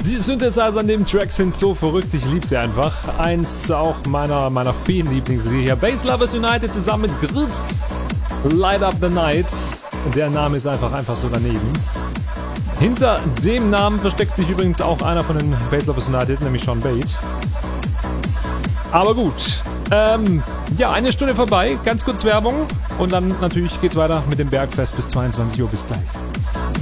Die Synthesizer an dem Track sind so verrückt, ich liebe sie einfach. Eins auch meiner vielen Lieblingslieder hier. Bass Lovers United zusammen mit Gritz. Light Up the Night. Der Name ist einfach so daneben. Hinter dem Namen versteckt sich übrigens auch einer von den Bass Lovers United, nämlich Sean Bate. Aber gut. Ja, eine Stunde vorbei. Ganz kurz Werbung. Und dann natürlich geht's weiter mit dem Bergfest bis 22 Uhr. Bis gleich.